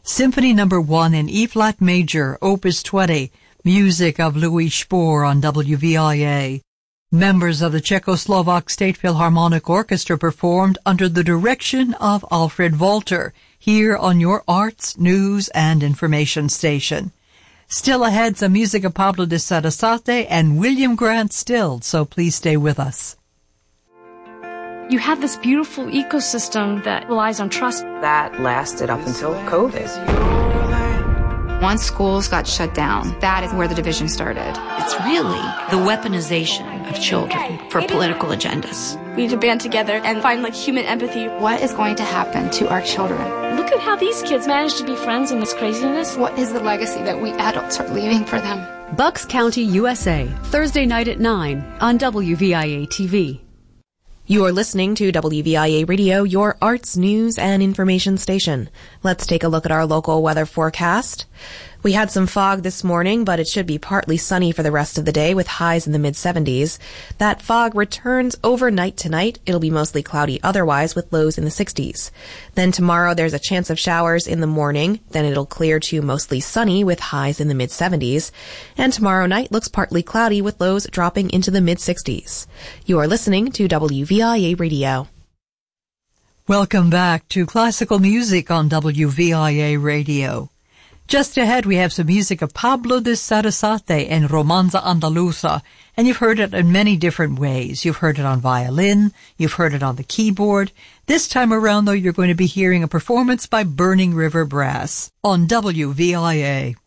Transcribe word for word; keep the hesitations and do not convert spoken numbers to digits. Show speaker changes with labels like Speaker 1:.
Speaker 1: Symphony Number One in E-flat major, Opus twenty, music of Louis Spohr on W V I A. Members of the Czechoslovak State Philharmonic Orchestra performed under the direction of Alfred Walter, here on your arts, news, and information station. Still ahead, some music of Pablo de Sarasate and William Grant Still, so please stay with us.
Speaker 2: You have this beautiful ecosystem that relies on trust.
Speaker 3: That lasted up until COVID.
Speaker 4: Once schools got shut down, that is where the division started.
Speaker 5: It's really the weaponization of children for political agendas.
Speaker 2: We need to band together and find like human empathy.
Speaker 4: What is going to happen to our children?
Speaker 2: Look at how these kids manage to be friends in this craziness.
Speaker 4: What is the legacy that we adults are leaving for them?
Speaker 6: Bucks County, U S A, Thursday night at nine on W V I A T V.
Speaker 7: You are listening to W V I A Radio, your arts, news, and information station. Let's take a look at our local weather forecast. We had some fog this morning, but it should be partly sunny for the rest of the day with highs in the mid seventies. That fog returns overnight tonight. It'll be mostly cloudy otherwise with lows in the sixties. Then tomorrow there's a chance of showers in the morning. Then it'll clear to mostly sunny with highs in the mid seventies. And tomorrow night looks partly cloudy with lows dropping into the mid sixties. You are listening to W V I A Radio.
Speaker 1: Welcome back to Classical Music on W V I A Radio. Just ahead, we have some music of Pablo de Sarasate and Romanza Andaluza, and you've heard it in many different ways. You've heard it on violin, you've heard it on the keyboard. This time around, though, you're going to be hearing a performance by Burning River Brass on W V I A.